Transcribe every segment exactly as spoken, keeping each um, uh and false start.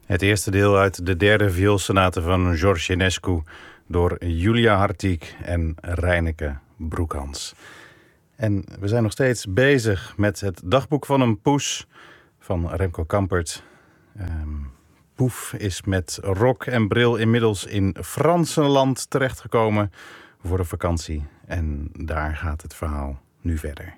Het eerste deel uit de derde vioolsonate van George Enescu door Julia Hartwig en Reineke Broekhans. En we zijn nog steeds bezig met het dagboek van een poes van Remco Kampert. Um, Poef is met rok en bril inmiddels in Fransenland terechtgekomen voor een vakantie. En daar gaat het verhaal nu verder.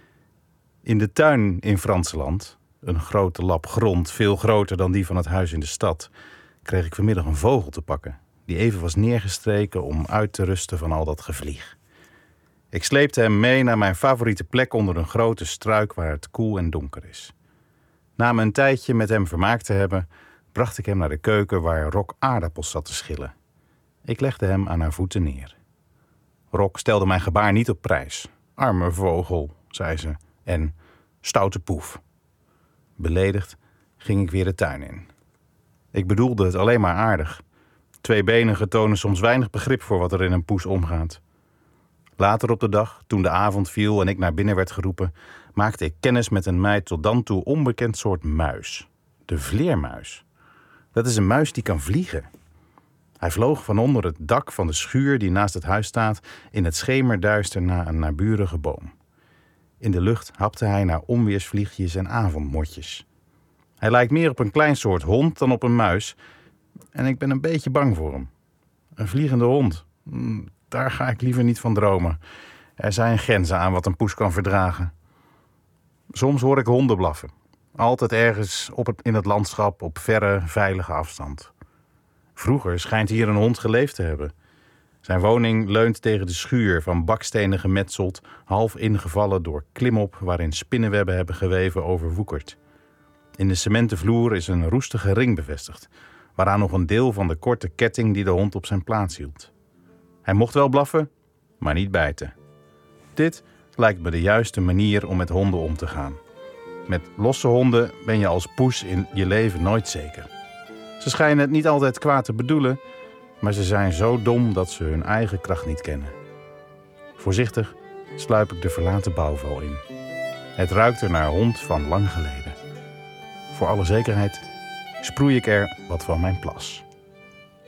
In de tuin in Fransenland, een grote lap grond, veel groter dan die van het huis in de stad, kreeg ik vanmiddag een vogel te pakken, die even was neergestreken om uit te rusten van al dat gevlieg. Ik sleepte hem mee naar mijn favoriete plek onder een grote struik waar het koel en donker is. Na me een tijdje met hem vermaakt te hebben, bracht ik hem naar de keuken waar Rok aardappels zat te schillen. Ik legde hem aan haar voeten neer. Rok stelde mijn gebaar niet op prijs. Arme vogel, zei ze, en stoute poef. Beledigd ging ik weer de tuin in. Ik bedoelde het alleen maar aardig. Tweebenigen tonen soms weinig begrip voor wat er in een poes omgaat. Later op de dag, toen de avond viel en ik naar binnen werd geroepen, maakte ik kennis met een mij tot dan toe onbekend soort muis. De vleermuis. Dat is een muis die kan vliegen. Hij vloog van onder het dak van de schuur die naast het huis staat in het schemerduister naar een naburige boom. In de lucht hapte hij naar onweersvliegjes en avondmotjes. Hij lijkt meer op een klein soort hond dan op een muis en ik ben een beetje bang voor hem. Een vliegende hond, daar ga ik liever niet van dromen. Er zijn grenzen aan wat een poes kan verdragen. Soms hoor ik honden blaffen. Altijd ergens op het, in het landschap op verre, veilige afstand. Vroeger schijnt hier een hond geleefd te hebben. Zijn woning leunt tegen de schuur, van bakstenen gemetseld, half ingevallen door klimop waarin spinnenwebben hebben geweven overwoekerd. In de cementen vloer is een roestige ring bevestigd, waaraan nog een deel van de korte ketting die de hond op zijn plaats hield. Hij mocht wel blaffen, maar niet bijten. Dit lijkt me de juiste manier om met honden om te gaan. Met losse honden ben je als poes in je leven nooit zeker. Ze schijnen het niet altijd kwaad te bedoelen, maar ze zijn zo dom dat ze hun eigen kracht niet kennen. Voorzichtig sluip ik de verlaten bouwval in. Het ruikt er naar hond van lang geleden. Voor alle zekerheid sproei ik er wat van mijn plas.